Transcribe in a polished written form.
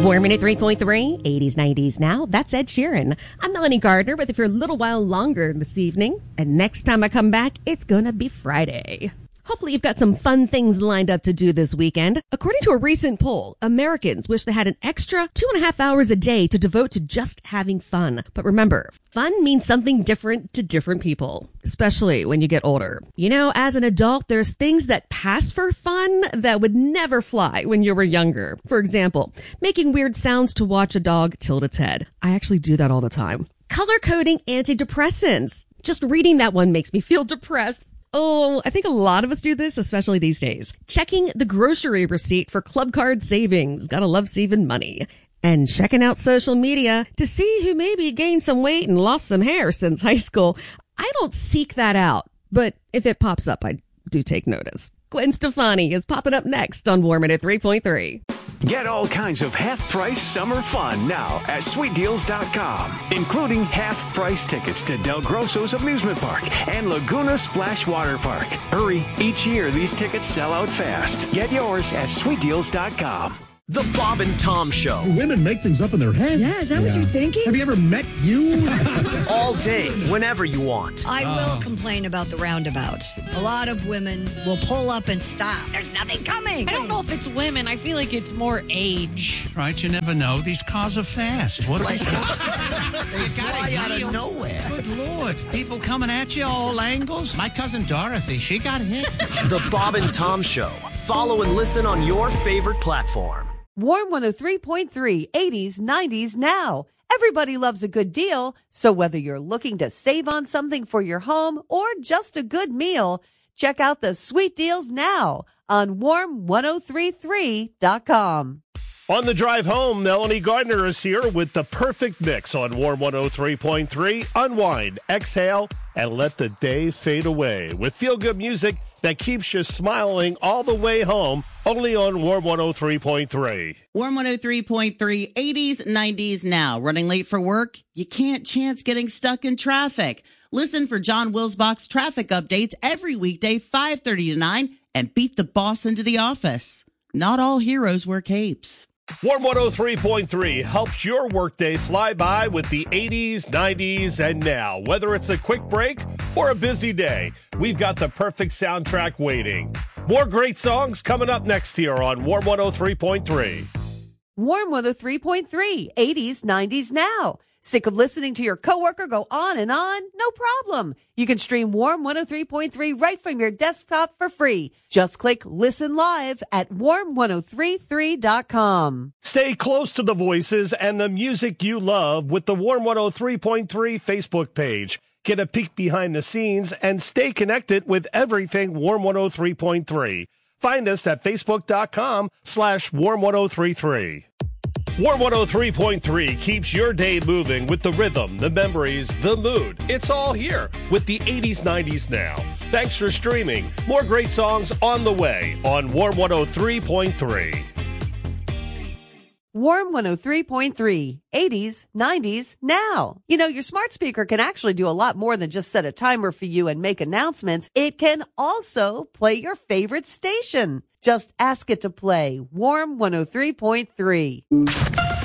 Warm in at 3.3, 80s, 90s now. That's Ed Sheeran. I'm Melanie Gardner with you for a little while longer this evening. And next time I come back, it's gonna be Friday. Hopefully you've got some fun things lined up to do this weekend. According to a recent poll, Americans wish they had an extra 2.5 hours a day to devote to just having fun. But remember, fun means something different to different people, especially when you get older. You know, as an adult, there's things that pass for fun that would never fly when you were younger. For example, making weird sounds to watch a dog tilt its head. I actually do that all the time. Color coding antidepressants. Just reading that one makes me feel depressed. Oh, I think a lot of us do this, especially these days. Checking the grocery receipt for club card savings. Gotta love saving money. And checking out social media to see who maybe gained some weight and lost some hair since high school. I don't seek that out, but if it pops up, I do take notice. Gwen Stefani is popping up next on Warm It at 3.3. Get all kinds of half-price summer fun now at sweetdeals.com, including half-price tickets to Del Grosso's Amusement Park and Laguna Splash Water Park. Hurry, each year these tickets sell out fast. Get yours at sweetdeals.com. The Bob and Tom Show. Women make things up in their head. Yeah, is that what you're thinking? Have you ever met you? All day, whenever you want. I will complain about the roundabouts. A lot of women will pull up and stop. There's nothing coming. I don't know if it's women. I feel like it's more age. Right, you never know. These cars are fast. What They fly out of nowhere. Good Lord. People coming at you all angles. My cousin Dorothy, she got hit. The Bob and Tom Show. Follow and listen on your favorite platform. Warm 103.3, 80s, 90s now. Everybody loves a good deal, so whether you're looking to save on something for your home or just a good meal, check out the sweet deals now on warm1033.com. On the drive home, Melanie Gardner is here with the perfect mix on Warm 103.3. Unwind, exhale, and let the day fade away with feel-good music that keeps you smiling all the way home, only on Warm 103.3. Warm 103.3, 80s, 90s now. Running late for work? You can't chance getting stuck in traffic. Listen for John Wilsbach's traffic updates every weekday, 5:30 to 9, and beat the boss into the office. Not all heroes wear capes. Warm 103.3 helps your workday fly by with the 80s, 90s, and now. Whether it's a quick break or a busy day, we've got the perfect soundtrack waiting. More great songs coming up next here on Warm 103.3. Warm 103.3, 80s, 90s now. Sick of listening to your coworker go on and on? No problem. You can stream Warm 103.3 right from your desktop for free. Just click Listen Live at warm1033.com. Stay close to the voices and the music you love with the Warm 103.3 Facebook page. Get a peek behind the scenes and stay connected with everything Warm 103.3. Find us at facebook.com/warm1033. Warm 103.3 keeps your day moving with the rhythm, the memories, the mood. It's all here with the 80s, 90s now. Thanks for streaming. More great songs on the way on Warm 103.3. Warm 103.3, 80s, 90s now. You know, your smart speaker can actually do a lot more than just set a timer for you and make announcements. It can also play your favorite station. Just ask it to play Warm 103.3.